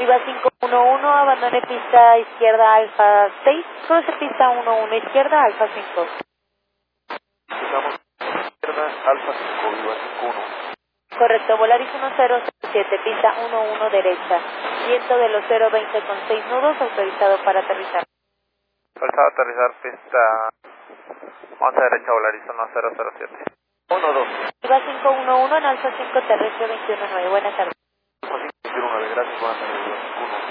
Viva 511, abandone pista izquierda Alfa 6, cruce pista 11 izquierda Alfa 5. Estamos izquierda, Alfa 5, Viva 51. Correcto, Volaris 1007, pista 11 derecha, viento de los 020 con 6 nudos, autorizado para aterrizar. Autorizado a aterrizar pista 11 derecha, Volaris 1007. 12. Viva 511 en Alfa 5 terrestre 219, buenas tardes. 519, gracias, buenas tardes.